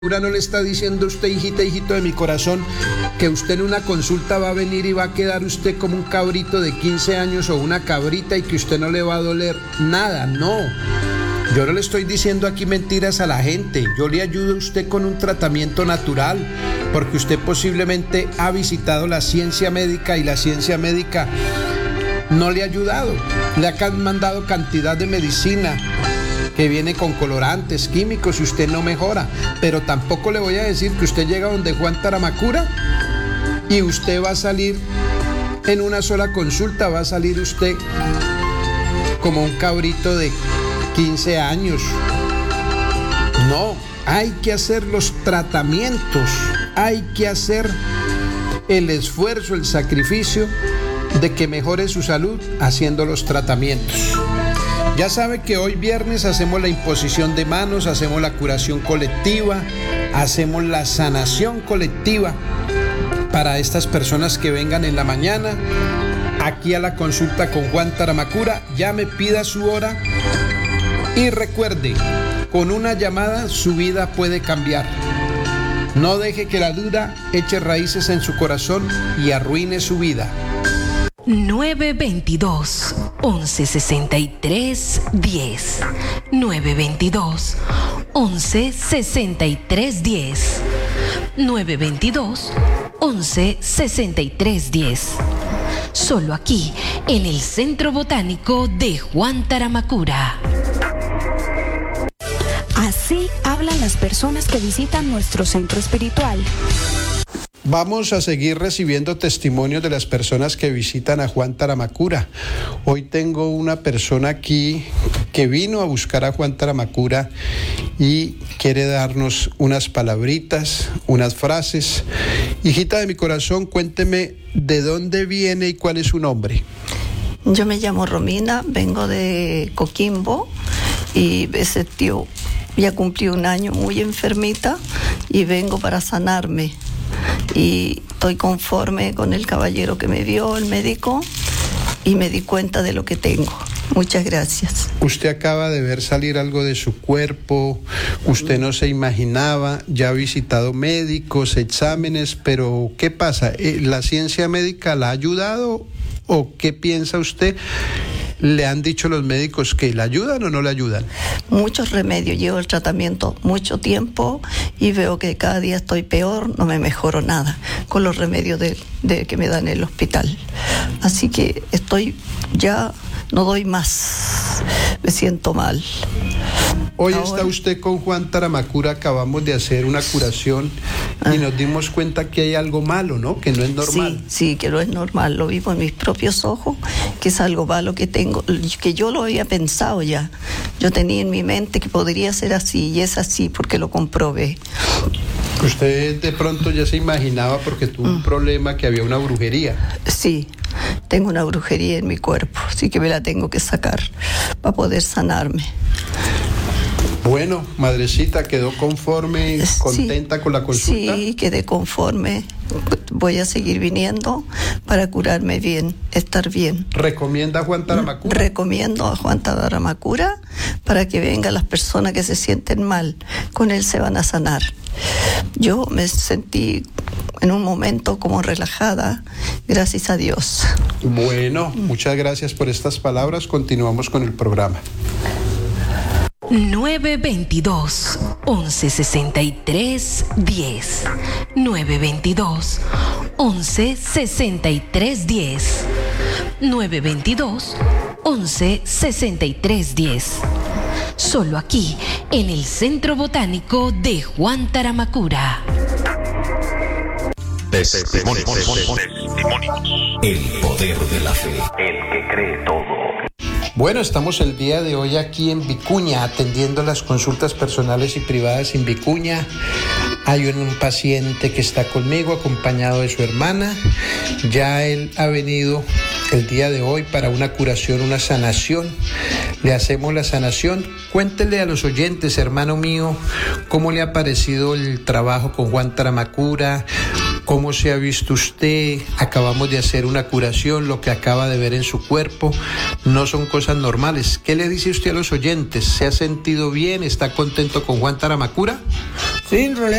No le está diciendo usted, hijita, hijito de mi corazón, que usted en una consulta va a venir y va a quedar usted como un cabrito de 15 años o una cabrita y que usted no le va a doler nada, no. Yo no le estoy diciendo aquí mentiras a la gente, yo le ayudo a usted con un tratamiento natural, porque usted posiblemente ha visitado la ciencia médica y la ciencia médica no le ha ayudado, le han mandado cantidad de medicina que viene con colorantes, químicos y usted no mejora, pero tampoco le voy a decir que usted llega donde Juan Taramacura y usted va a salir en una sola consulta, va a salir usted como un cabrito de 15 años. No, hay que hacer los tratamientos, hay que hacer el esfuerzo, el sacrificio de que mejore su salud haciendo los tratamientos. Ya sabe que hoy viernes hacemos la imposición de manos, hacemos la curación colectiva, hacemos la sanación colectiva para estas personas que vengan en la mañana aquí a la consulta con Juan Taramacura. Llame, pida su hora y recuerde, con una llamada su vida puede cambiar. No deje que la duda eche raíces en su corazón y arruine su vida. 922-1163-10. 922-1163-10. 922-1163-10. Solo aquí, en el Centro Botánico de Juan Taramacura. Así hablan las personas que visitan nuestro centro espiritual. Vamos a seguir recibiendo testimonios de las personas que visitan a Juan Taramacura. Hoy tengo una persona aquí que vino a buscar a Juan Taramacura y quiere darnos unas palabritas, unas frases. Hijita de mi corazón, cuénteme de dónde viene y cuál es su nombre. Yo me llamo Romina, vengo de Coquimbo y ese tío ya cumplí un año muy enfermita y vengo para sanarme. Y estoy conforme con el caballero que me vio, el médico, y me di cuenta de lo que tengo. Muchas gracias. Usted acaba de ver salir algo de su cuerpo, usted no se imaginaba, ya ha visitado médicos, exámenes, pero ¿qué pasa? ¿La ciencia médica la ha ayudado o qué piensa usted? ¿Le han dicho los médicos que le ayudan o no le ayudan? Muchos remedios, llevo el tratamiento mucho tiempo y veo que cada día estoy peor, no me mejoro nada con los remedios de que me dan en el hospital. Así que ya no doy más, me siento mal. Hoy está usted con Juan Taramacura, acabamos de hacer una curación y nos dimos cuenta que hay algo malo, ¿no? Que no es normal. Sí, que no es normal, lo vivo en mis propios ojos, que es algo malo que tengo, que yo lo había pensado ya. Yo tenía en mi mente que podría ser así y es así porque lo comprobé. Usted de pronto ya se imaginaba porque tuvo un problema que había una brujería. Sí, tengo una brujería en mi cuerpo, así que me la tengo que sacar para poder sanarme. Bueno, madrecita, ¿quedó conforme, contenta con la consulta? Sí, quedé conforme. Voy a seguir viniendo para curarme bien, estar bien. ¿Recomienda a Juan Taramacura? Recomiendo a Juan Taramacura para que vengan las personas que se sienten mal. Con él se van a sanar. Yo me sentí en un momento como relajada, gracias a Dios. Bueno, muchas gracias por estas palabras. Continuamos con el programa. 922-1163-10. 922-1163-10. 922-1163-10. Solo aquí, en el Centro Botánico de Juan Taramacura. Testimonios. El poder de la fe. El que cree todo. Bueno, estamos el día de hoy aquí en Vicuña, atendiendo las consultas personales y privadas en Vicuña. Hay un paciente que está conmigo, acompañado de su hermana. Ya él ha venido el día de hoy para una curación, una sanación. Le hacemos la sanación. Cuéntele a los oyentes, hermano mío, cómo le ha parecido el trabajo con Juan Taramacura. ¿Cómo se ha visto usted? Acabamos de hacer una curación, lo que acaba de ver en su cuerpo no son cosas normales. ¿Qué le dice usted a los oyentes? ¿Se ha sentido bien? ¿Está contento con Juan Taramacura? Sí, en realidad